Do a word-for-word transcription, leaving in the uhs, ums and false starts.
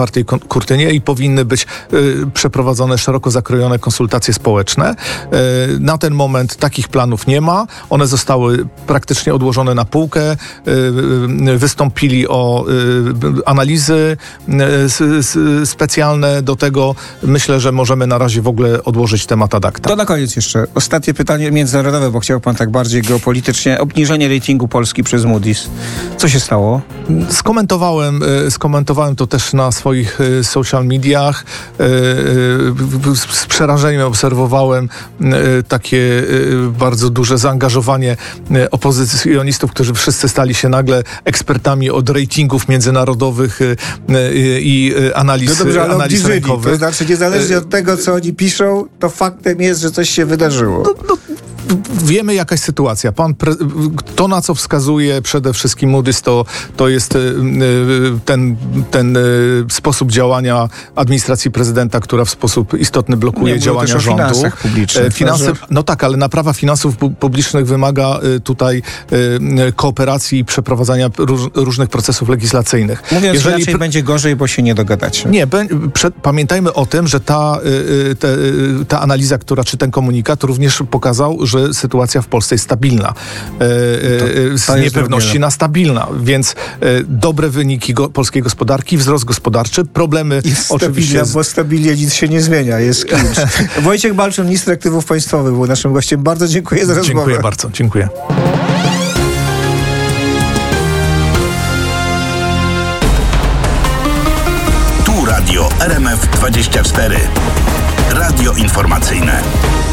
otwartej kurtynie i powinny być y, przeprowadzone szeroko zakrojone konsultacje społeczne. Y, na ten moment takich planów nie ma. One zostały praktycznie odłożone na półkę. Y, y, wystąpili o y, analizy y, specjalne do tego. Myślę, że możemy na razie w ogóle odłożyć temat ad acta. To na koniec jeszcze ostatnie pytanie międzynarodowe, bo chciał pan tak bardziej geopolitycznie. Obniżenie ratingu Polski przez Moody's. Co się stało? Skomentowałem, skomentowałem to też na swoich social mediach. Z przerażeniem obserwowałem takie bardzo duże zaangażowanie opozycjonistów, którzy wszyscy stali się nagle ekspertami od ratingów międzynarodowych i analiz, no dobrze, ale analiz rynkowych. To znaczy, niezależnie od tego, co oni piszą, to faktem jest, że coś się wydarzyło. No, no, wiemy, jaka jest sytuacja. Pan pre... To, na co wskazuje przede wszystkim Moody's, to, to jest ten, ten sposób działania administracji prezydenta, która w sposób istotny blokuje Nie, działania też o rządu. finansach publicznych. Finanse, że... No tak, ale naprawa finansów publicznych wymaga tutaj kooperacji i przeprowadzania róż, różnych procesów legislacyjnych. Mówiąc Jeżeli inaczej, pr... będzie gorzej, bo się nie dogadacie. Nie, be, prze, pamiętajmy o tym, że ta, te, ta analiza, która, czy ten komunikat również pokazał, że sytuacja w Polsce jest stabilna. E, e, z niepewności na stabilna. Więc e, dobre wyniki go, polskiej gospodarki, wzrost gospodarczy, problemy jest oczywiście... Stabilna, z... bo stabilnie nic się nie zmienia. Jest klucz. Wojciech Balczyn, minister aktywów państwowych, był naszym gościem. Bardzo dziękuję za rozmowę. Dziękuję bardzo. Dziękuję. Tu Radio R M F dwadzieścia cztery. Radio informacyjne.